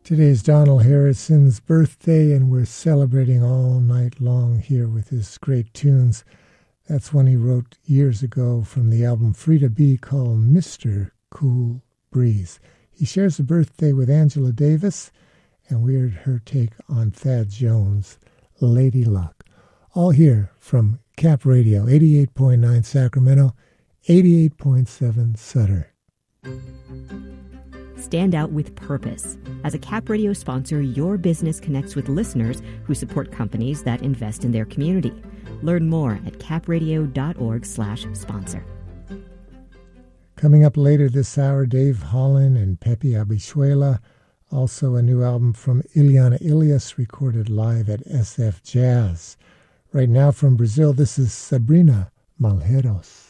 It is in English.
Today's Donald Harrison's birthday, and we're celebrating all night long here with his great tunes. That's one he wrote years ago from the album Frida B called Mr. Cool Breeze. He shares a birthday with Angela Davis, and we heard her take on Thad Jones' Lady Luck. All here from Cap Radio, 88.9 Sacramento, 88.7 Sutter. Stand out with purpose. As a Cap Radio sponsor, your business connects with listeners who support companies that invest in their community. Learn more at capradio.org/sponsor. Coming up later this hour, Dave Holland and Pepe Abichuela. Also a new album from Ileana Ilias recorded live at SF Jazz. Right now from Brazil, this is Sabrina Malheiros.